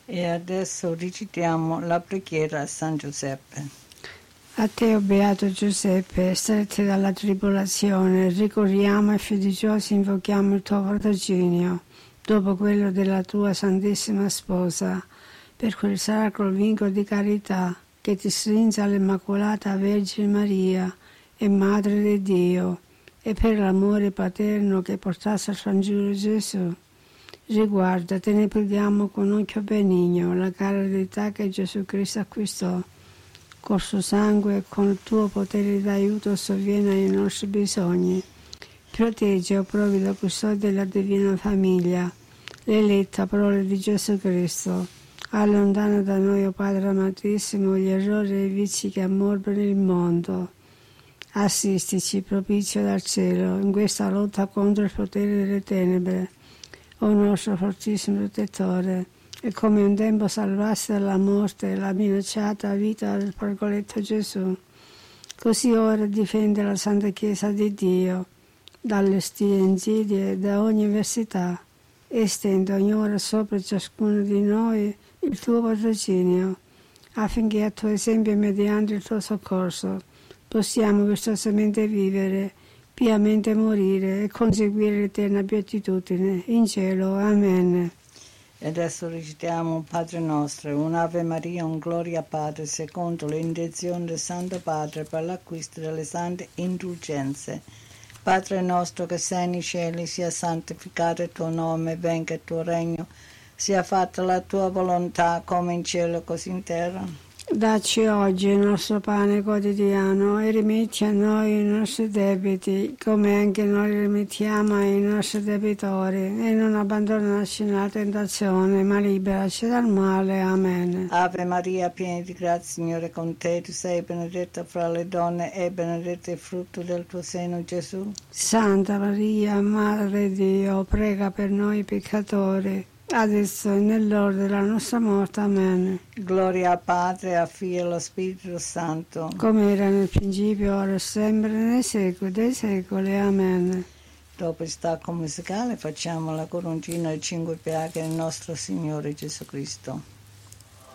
E adesso recitiamo la preghiera a San Giuseppe. A te, o beato Giuseppe, estratti dalla tribolazione, ricorriamo e fiduciosi invochiamo il tuo patrocinio, dopo quello della tua Santissima Sposa, per quel sacro vincolo di carità che ti stringe all'Immacolata Vergine Maria e Madre di Dio, e per l'amore paterno che portasse al fanciullo Gesù. Riguarda, te ne preghiamo con occhio benigno, la carità che Gesù Cristo acquistò. Col suo sangue e con il tuo potere d'aiuto sovviene ai nostri bisogni. Protegge, o provvida custodia della Divina Famiglia, l'eletta prole di Gesù Cristo. Allontana da noi, o Padre amatissimo, gli errori e i vizi che ammorbano il mondo. Assistici, propizio dal cielo, in questa lotta contro il potere delle tenebre, o nostro fortissimo protettore, e come un tempo salvasti dalla morte la minacciata vita del pargoletto Gesù, così ora difende la Santa Chiesa di Dio dalle ostie insidie e da ogni avversità, e stende ogni ora sopra ciascuno di noi il tuo patrocinio, affinché a tuo esempio e mediante il tuo soccorso possiamo vistosamente vivere, piamente morire e conseguire l'eterna beatitudine in cielo. Amen. E adesso recitiamo Padre nostro, un'Ave Maria, un Gloria Padre, secondo l'intenzione del Santo Padre per l'acquisto delle sante indulgenze. Padre nostro che sei nei cieli, sia santificato il tuo nome, venga il tuo regno, sia fatta la tua volontà come in cielo così in terra. Dacci oggi il nostro pane quotidiano e rimetti a noi i nostri debiti, come anche noi rimettiamo ai nostri debitori, e non abbandonarci nella tentazione, ma liberaci dal male. Amen. Ave Maria, piena di grazia, Signore è con te, tu sei benedetta fra le donne e benedetto il frutto del tuo seno, Gesù. Santa Maria, Madre di Dio, prega per noi peccatori, adesso e nell'ora della nostra morte. Amen. Gloria al Padre, al Figlio e allo Spirito Santo. Come era nel principio, ora e sempre, nei secoli dei secoli. Amen. Dopo il stacco musicale facciamo la coroncina e 5 piaghe del nostro Signore Gesù Cristo.